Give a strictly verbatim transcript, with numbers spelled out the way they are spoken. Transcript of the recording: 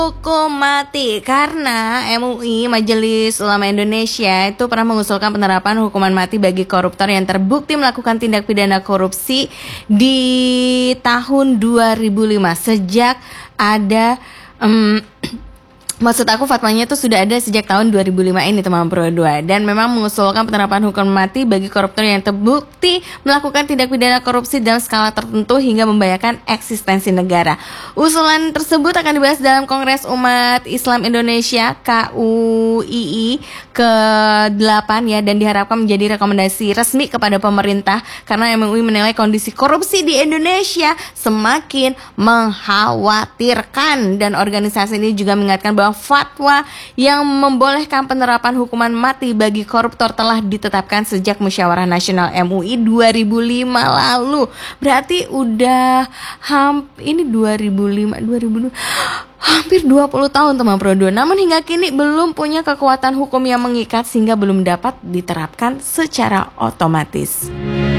Hukum mati karena M U I Majelis Ulama Indonesia itu pernah mengusulkan penerapan hukuman mati bagi koruptor yang terbukti melakukan tindak pidana korupsi di tahun dua ribu lima. Sejak ada um, maksud aku fatwanya itu sudah ada sejak tahun dua ribu lima ini, teman Pro dua, dan memang mengusulkan penerapan hukuman mati bagi koruptor yang terbukti melakukan tindak pidana korupsi dalam skala tertentu hingga membahayakan eksistensi negara. Usulan tersebut akan dibahas dalam Kongres Umat Islam Indonesia K U I I ke delapan ya, dan diharapkan menjadi rekomendasi resmi kepada pemerintah karena M U I menilai kondisi korupsi di Indonesia semakin mengkhawatirkan, dan organisasi ini juga mengingatkan bahwa fatwa yang membolehkan penerapan hukuman mati bagi koruptor telah ditetapkan sejak Musyawarah Nasional M U I dua ribu lima lalu. Berarti udah hampir ini dua ribu lima dua ribu dua hampir dua puluh tahun, teman Pro dua. Namun hingga kini belum punya kekuatan hukum yang mengikat sehingga belum dapat diterapkan secara otomatis.